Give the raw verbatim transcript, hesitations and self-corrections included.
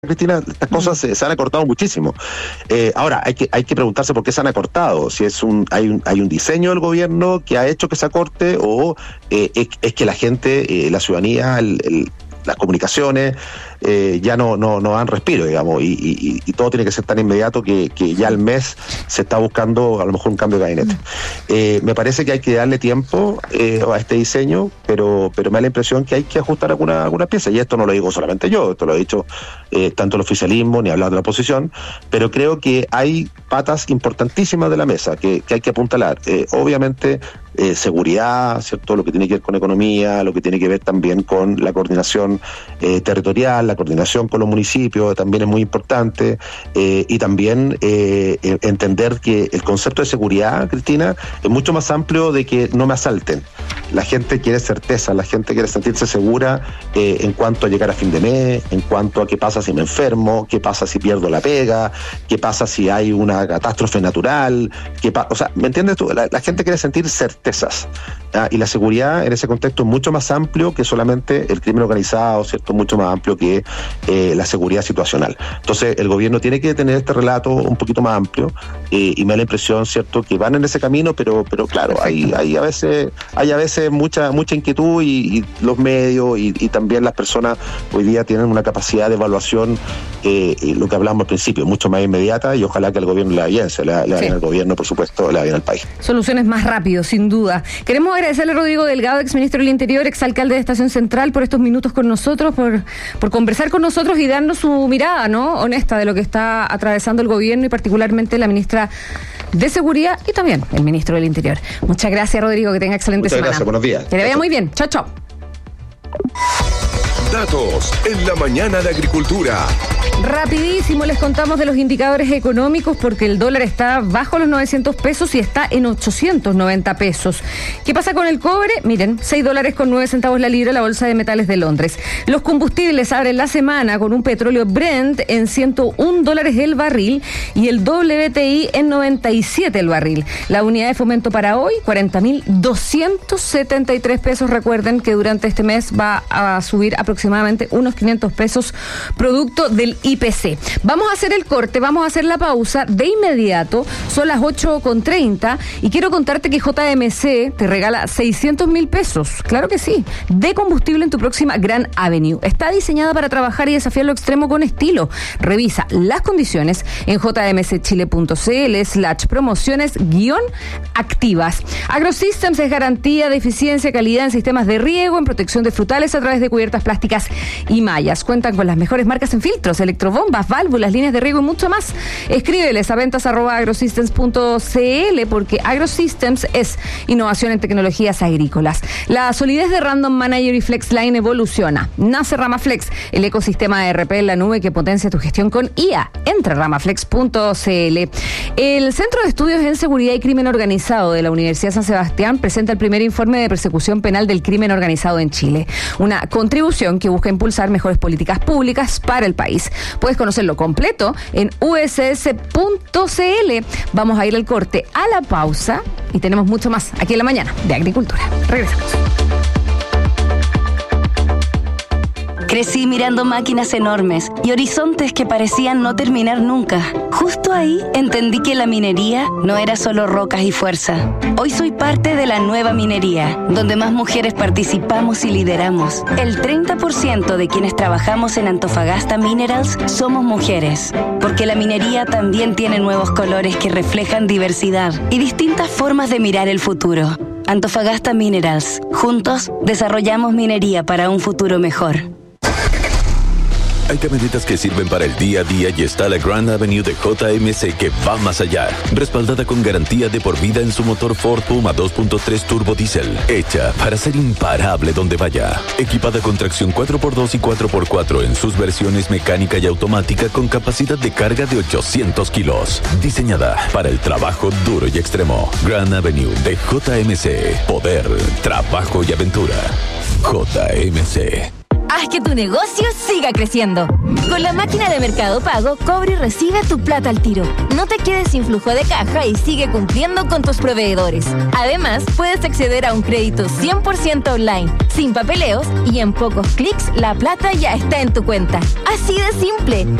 Cristina, estas cosas se, se han acortado muchísimo. Eh, ahora, hay que hay que preguntarse por qué se han acortado. Si es un hay un, hay un diseño del gobierno que ha hecho que se acorte o eh, es, es que la gente, eh, la ciudadanía, el, el, las comunicaciones eh, ya no, no, no dan respiro, digamos, y, y, y todo tiene que ser tan inmediato que, que ya al mes se está buscando a lo mejor un cambio de gabinete. Eh, me parece que hay que darle tiempo eh, a este diseño, pero pero me da la impresión que hay que ajustar algunas alguna piezas, y esto no lo digo solamente yo, esto lo he dicho eh, tanto el oficialismo ni hablar de la oposición, pero creo que hay patas importantísimas de la mesa que, que hay que apuntalar. Eh, obviamente, eh, seguridad, ¿cierto? Lo que tiene que ver con economía, lo que tiene que ver también con la coordinación eh, territorial, la coordinación con los municipios también es muy importante, eh, y también eh, entender que el concepto de seguridad, Cristina, es mucho más amplio de que no me asalten. La gente quiere certeza, la gente quiere sentirse segura eh, en cuanto a llegar a fin de mes, en cuanto a qué pasa si me enfermo, qué pasa si pierdo la pega, qué pasa si hay una catástrofe natural, qué pa- o sea, ¿me entiendes tú? La, la gente quiere sentir certezas, ¿ah? Y la seguridad en ese contexto es mucho más amplio que solamente el crimen organizado, ¿cierto? Mucho más amplio que eh, la seguridad situacional. Entonces, el gobierno tiene que tener este relato un poquito más amplio eh, y me da la impresión, ¿cierto?, que van en ese camino, pero pero claro, hay, hay a veces hay a veces mucha mucha inquietud y, y los medios y, y también las personas hoy día tienen una capacidad de evaluación, eh, y lo que hablamos al principio, mucho más inmediata, y ojalá que el gobierno le vaya bien, se le va bien al gobierno, por supuesto, le va bien al país. Soluciones más rápido, sin duda. Queremos agradecerle a Rodrigo Delgado, exministro del Interior, exalcalde de Estación Central, por estos minutos con nosotros, por, por conversar con nosotros y darnos su mirada, ¿no?, honesta de lo que está atravesando el gobierno y particularmente la ministra de Seguridad y también el ministro del Interior. Muchas gracias, Rodrigo, que tenga excelente Muchas semana. Gracias, buenos días. Que le vaya muy bien. Chao, chao. Datos en la mañana de Agricultura. Rapidísimo les contamos de los indicadores económicos porque el dólar está bajo los novecientos pesos y está en ochocientos noventa pesos. ¿Qué pasa con el cobre? Miren, seis dólares con nueve centavos la libra, la bolsa de metales de Londres. Los combustibles abren la semana con un petróleo Brent en ciento un dólares el barril y el W T I en noventa y siete el barril. La unidad de fomento para hoy, cuarenta mil doscientos setenta y tres pesos. Recuerden que durante este mes va a subir aproximadamente unos quinientos pesos producto del I P C. Vamos a hacer el corte, vamos a hacer la pausa de inmediato. Son las ocho con treinta y quiero contarte que J M C te regala seiscientos mil pesos, claro que sí, de combustible en tu próxima Grand Avenue. Está diseñada para trabajar y desafiar lo extremo con estilo. Revisa las condiciones en jmcchile.cl slash promociones guión activas. AgroSystems es garantía de eficiencia, calidad en sistemas de riego, en protección de frutales a través de cubiertas plásticas y mallas. Cuentan con las mejores marcas en filtros, electrobombas, válvulas, líneas de riego y mucho más. Escríbeles a ventas arroba agrosystems punto cl porque AgroSystems es innovación en tecnologías agrícolas. La solidez de Random Manager y FlexLine evoluciona. Nace RamaFlex, el ecosistema de R P en la nube que potencia tu gestión con I A. Entra a ramaflex punto cl. El Centro de Estudios en Seguridad y Crimen Organizado de la Universidad San Sebastián presenta el primer informe de persecución penal del crimen organizado en Chile. Una contribución que busca impulsar mejores políticas públicas para el país. Puedes conocerlo completo en u s s punto c l. Vamos a ir al corte, a la pausa y tenemos mucho más aquí en la mañana de Agricultura. Regresamos. Crecí mirando máquinas enormes y horizontes que parecían no terminar nunca. Justo ahí entendí que la minería no era solo rocas y fuerza. Hoy soy parte de la nueva minería, donde más mujeres participamos y lideramos. El treinta por ciento de quienes trabajamos en Antofagasta Minerals somos mujeres, porque la minería también tiene nuevos colores que reflejan diversidad y distintas formas de mirar el futuro. Antofagasta Minerals. Juntos desarrollamos minería para un futuro mejor. Hay camionetas que sirven para el día a día y está la Grand Avenue de J M C que va más allá. Respaldada con garantía de por vida en su motor Ford Puma dos punto tres Turbo Diesel. Hecha para ser imparable donde vaya. Equipada con tracción cuatro por dos y cuatro por cuatro en sus versiones mecánica y automática con capacidad de carga de ochocientos kilos. Diseñada para el trabajo duro y extremo. Grand Avenue de J M C. Poder, trabajo y aventura. J M C. Haz que tu negocio siga creciendo. Con la máquina de Mercado Pago, cobra y recibe tu plata al tiro. No te quedes sin flujo de caja y sigue cumpliendo con tus proveedores. Además, puedes acceder a un crédito cien por ciento online, sin papeleos y en pocos clics la plata ya está en tu cuenta. Así de simple.